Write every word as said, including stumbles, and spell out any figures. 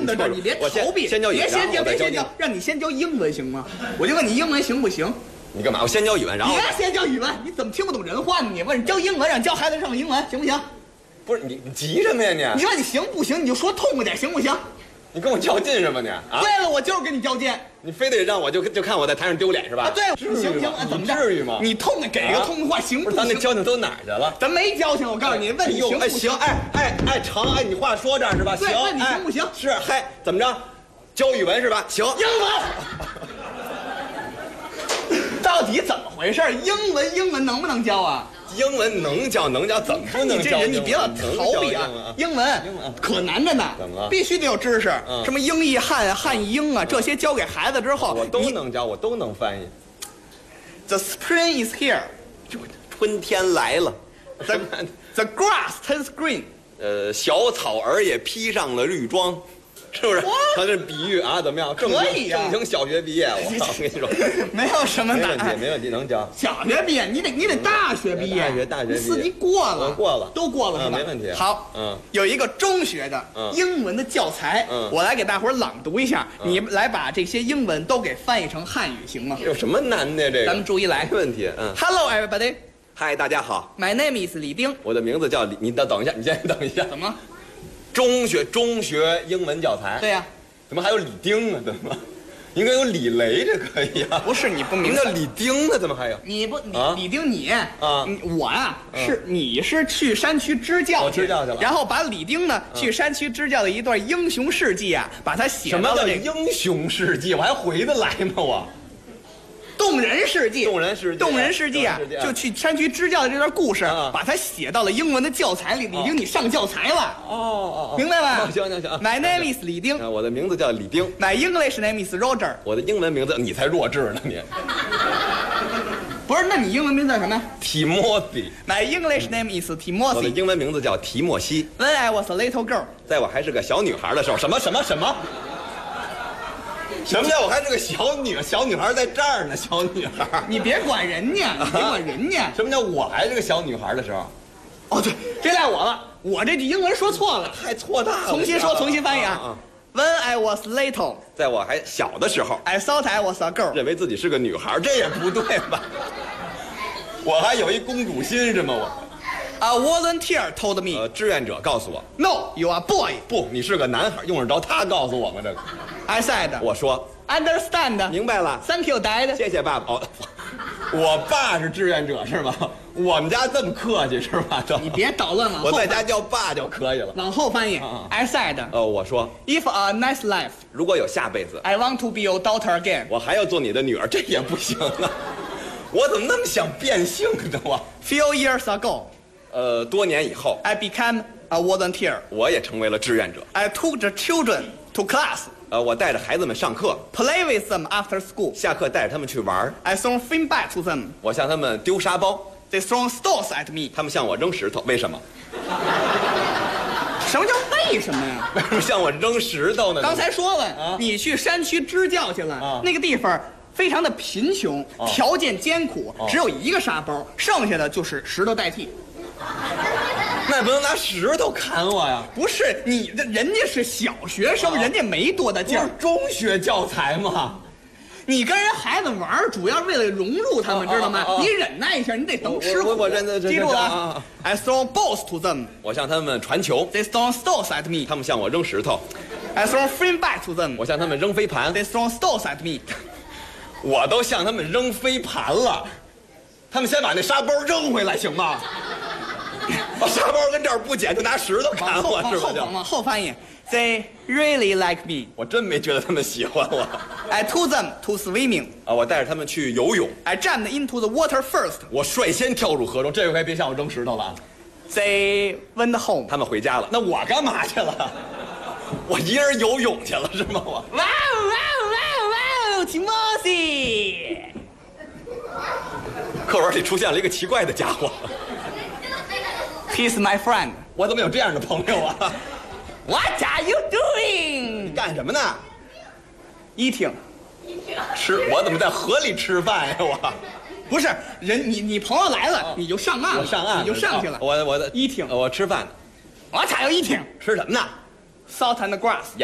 正在这儿，你别逃避， 先教语文， 别先教，别先教，让你先教英文行吗？我就问你英文行不行？ 你干嘛？我先教语文，然后别先教语文，你怎么听不懂人话呢？你问你教英文，让教孩子上英文行不行？ 不是你，你急什么呀你？ 你问你行不行？你就说痛快点，行不行？ 你跟我较劲是吧你？啊， 对了，我就是跟你较劲。 你非得让我就就看我在台上丢脸是吧？ 啊，对，行不行？怎么着？ 至于吗？ 你痛快给个痛快话，行不行？ 咱那交情都哪儿去了？ 咱没交情，我告诉你，问你行不行？ 哎，哎哎成，哎，你话说这儿是吧？行， 问你行不行？ 是，嗨，怎么着？教语文是吧？行， 英文。到底怎么回事？英文英文能不能教啊？ 英文能教能教，怎么不能教？ 你这人你别老逃避啊！英文可难着呢， 怎么了？ 必须得有知识，什么英译汉、汉译英啊，这些教给孩子之后， 我都能教，我都能翻译。 The spring is here， 春天来了。 The the grass turns green， 呃，小草儿也披上了绿装。是不是？他这比喻啊，怎么样？正可以呀， 正经小学毕业，我我跟你说， 没有什么难， 没问题，没问题，能教。 小学毕业，你得你得大学毕业， 大学大学毕业， 四级过了， 过了， 都过了是吧？ 没问题。 好，嗯，有一个中学的英文的教材，嗯，我来给大伙儿朗读一下，你来把这些英文都给翻译成汉语，行吗？ 有什么难的这个？ 咱们注意来， 没问题。嗯 ，Hello everybody， 嗨，大家好 ，My name is 李丁， 我的名字叫李，你等等一下，你先等一下。 怎么？ 中学中学英文教材？ 对呀。 怎么还有李丁啊？怎么？应该有李雷，这可以啊？ 不是你不明白？ 叫李丁呢？怎么还有？ 你不你、啊、李丁你啊，我呀、啊、是你是去山区支教去，支教去了， 然后把李丁呢、嗯、去山区支教的一段英雄事迹啊，把它写到了、 这个。什么叫英雄事迹？我还回得来吗？我。 动人事迹， 动人事迹， 动人事迹啊！就去山区支教的这段故事，把它写到了英文的教材里。李丁，你上教材了？ 哦哦， 明白吧？ 行行行。 My name is 李丁， 我的名字叫李丁。 My English name is Roger， 我的英文名字你才弱智呢你。 不是，那你英文名字叫什么？ 提莫西。 My English name is Timothy。 我的英文名字叫提莫西。 When I was a little girl， 在我还是个小女孩的时候，什么什么什么？什么叫我还是个小女小女孩在这儿呢？小女孩， 你别管人家，你别管人家。 什么叫我还是个小女孩的时候？ 哦，对，别赖我了，我这句英文说错了， 太错大了。 重新说，重新翻译啊。When I was little， 在我还小的时候 ，I thought I was a girl， 认为自己是个女孩，这也不对吧？我还有一公主心是吗？我。 A volunteer told me， 呃，志愿者告诉我 ，No, you are boy。 不，你是个男孩，用得着他告诉我吗？这个。 I said， 我说 ，Understand， 明白了 ，Thank you, Dad， 谢谢爸爸。哦，我爸是志愿者是吗？我们家这么客气是吧？这你别捣乱了， 我在家叫爸就可以了。 往后翻译 ，I said， 呃，我说 ，If a nice life， 如果有下辈子 ，I want to be your daughter again， 我还要做你的女儿，这也不行啊！我怎么那么想变性呢？我 ，Few years ago。 呃，多年以后 ，I became a volunteer， 我也成为了志愿者。 I took the children to class， 呃，我带着孩子们上课 ，play with them after school， 下课带着他们去玩 I throw fin back to them， 我向他们丢沙包 ，They throw stones at me， 他们向我扔石头，为什么？ 什么叫为什么呀？ 为什么向我扔石头呢？ 刚才说了，啊、你去山区支教去了，啊、那个地方非常的贫穷，啊、条件艰苦，啊、只有一个沙包，剩下的就是石头代替。 那也不能拿石头砍我呀！ 不是你的，人家是小学生，啊、人家没多大劲儿。 中学教材嘛， 你跟人孩子玩，主要为了融入他们，啊、知道吗？啊啊、你忍耐一下，你得等吃苦。 我我认得， 记住了。啊、I throw balls to them， 我向他们传球。 They throw stones at me， 他们向我扔石头。 I throw fin back to them， 我向他们扔飞盘。 They throw stones at me， 我都向他们扔飞盘了，他们先把那沙包扔回来行吗？把沙包跟这儿不捡，就拿石头砍我，是吧？ 往往后翻译 ，They really like me。 我真没觉得他们喜欢我。 I took them to swimming。 啊，我带着他们去游泳。 I jumped into the water first。 我率先跳入河中，这回别向我扔石头了。 They went home。 他们回家了，那我干嘛去了？我一人游泳去了是吗？我。 哇哦哇哦哇哦哇哦 ，Timothy。 课文里出现了一个奇怪的家伙。 He's my friend。 我怎么有这样的朋友啊 ？What are you doing？ 你干什么呢 ？Eating。 吃？我怎么在河里吃饭呀？我。 不是人，你你朋友来了，哦、你就上岸了， 我上岸， 你就上去了。 哦、我我的 eating， 我吃饭呢。 我才要 eating。 吃什么呢 ？Salt and grass。